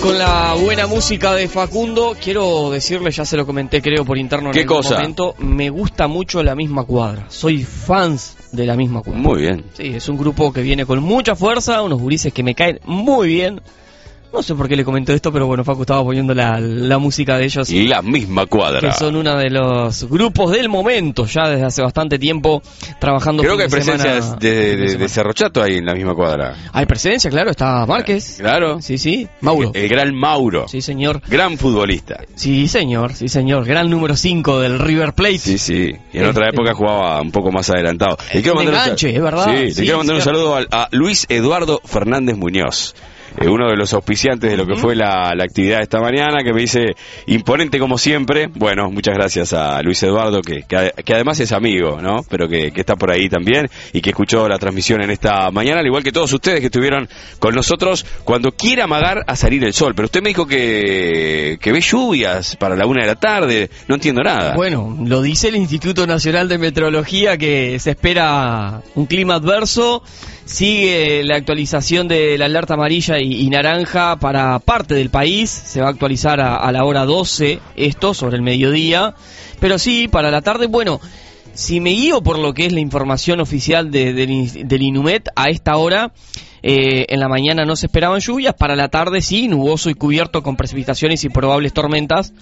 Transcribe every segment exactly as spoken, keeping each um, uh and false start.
Con la buena música de Facundo, quiero decirle, ya se lo comenté creo por interno en ¿Qué algún cosa? momento, me gusta mucho La Misma Cuadra, soy fans de La Misma Cuadra. Muy bien. Sí, es un grupo que viene con mucha fuerza, unos gurises que me caen muy bien. No sé por qué le comento esto, pero bueno, Facu estaba poniendo la, la música de ellos. Y La Misma Cuadra. Que son uno de los grupos del momento, ya desde hace bastante tiempo trabajando. Creo que hay fin de presencias semana, de, fin de, semana. de Cerro Chato ahí en La Misma Cuadra. Hay presencia, claro, está Márquez. Claro. Sí, sí, Mauro. El, el gran Mauro. Sí, señor. Gran futbolista. Sí, señor, sí, señor. Gran número cinco del River Plate. Sí, sí. Y en otra época jugaba un poco más adelantado. Le quiero Un mandar enganche, un, es verdad. Sí, Sí, le quiero mandar sí, un saludo a, a Luis Eduardo Fernández Muñoz. Eh, uno de los auspiciantes de lo que fue la, la actividad de esta mañana, que me dice imponente como siempre. Bueno, muchas gracias a Luis Eduardo, que, que, que además es amigo, ¿no? Pero que, que está por ahí también y que escuchó la transmisión en esta mañana, al igual que todos ustedes que estuvieron con nosotros cuando quiera amagar a salir el sol. Pero usted me dijo que, que ve lluvias para la una de la tarde, no entiendo nada. Bueno, lo dice el Instituto Nacional de Meteorología, que se espera un clima adverso. Sigue la actualización de la alerta amarilla y, y naranja para parte del país. Se va a actualizar a, a la hora doce, esto sobre el mediodía. Pero sí, para la tarde, bueno, si me guío por lo que es la información oficial de, del, del INUMET, a esta hora, eh, en la mañana no se esperaban lluvias. Para la tarde sí, nuboso y cubierto con precipitaciones y probables tormentas.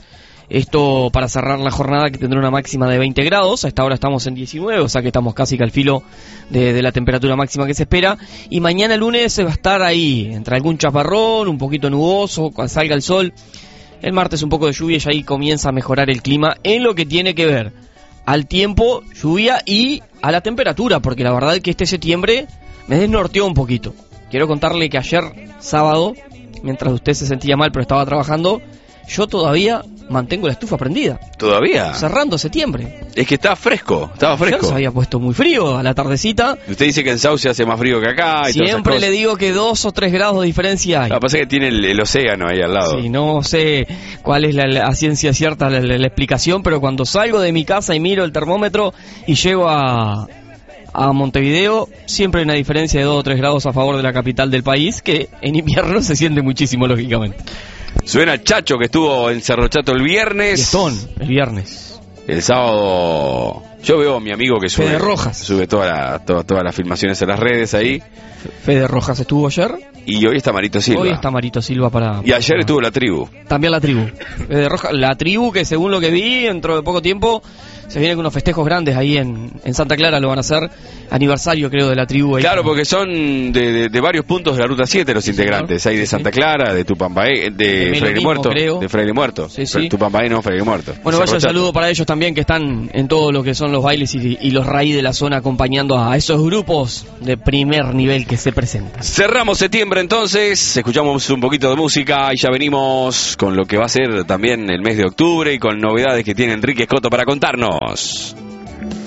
Esto para cerrar la jornada, que tendrá una máxima de veinte grados. A esta hora estamos en diecinueve, o sea que estamos casi que al filo de, de la temperatura máxima que se espera. Y mañana lunes se va a estar ahí, entre algún chaparrón, un poquito nuboso, cuando salga el sol. El martes un poco de lluvia y ahí comienza a mejorar el clima en lo que tiene que ver al tiempo, lluvia y a la temperatura, porque la verdad es que este septiembre me desnorteó un poquito. Quiero contarle que ayer, sábado, mientras usted se sentía mal pero estaba trabajando, yo todavía mantengo la estufa prendida. ¿Todavía? Cerrando septiembre. Es que estaba fresco, estaba Ayer fresco. se había puesto muy frío a la tardecita. Usted dice que en Sauce hace más frío que acá. Y Siempre le digo que dos o tres grados de diferencia hay. Lo que pasa es que tiene el, el océano ahí al lado. Sí, no sé cuál es la, la ciencia cierta, la, la, la explicación, pero cuando salgo de mi casa y miro el termómetro y llego a, a Montevideo, siempre hay una diferencia de dos o tres grados a favor de la capital del país, que en invierno se siente muchísimo, lógicamente. Suena Chacho, que estuvo en Cerro Chato el viernes. Y Stone, el viernes. El sábado yo veo a mi amigo que sube, Fede Rojas. sube toda la, toda, todas las filmaciones en las redes ahí. Fede Rojas estuvo ayer. Y hoy está Marito Silva. Hoy está Marito Silva para... Y ayer estuvo la tribu. También la tribu. Fede Rojas, la tribu que según lo que vi, dentro de poco tiempo, se vienen con unos festejos grandes ahí en, en Santa Clara, lo van a hacer. Aniversario, creo, de la tribu. Ahí. Claro, porque son de, de, de varios puntos de la Ruta siete los integrantes. Hay de Santa Clara, de Tupambaé, de De Fraile mismo, Muerto. creo. De Fraile Muerto. Sí, sí. Tupambaé no, Fraile Muerto. Bueno, vaya Cerro un Chato. saludo para ellos también, que están en todo lo que son los bailes y, y los raíz de la zona, acompañando a esos grupos de primer nivel que se presentan. Cerramos septiembre entonces, escuchamos un poquito de música y ya venimos con lo que va a ser también el mes de octubre y con novedades que tiene Enrique Escoto para contarnos.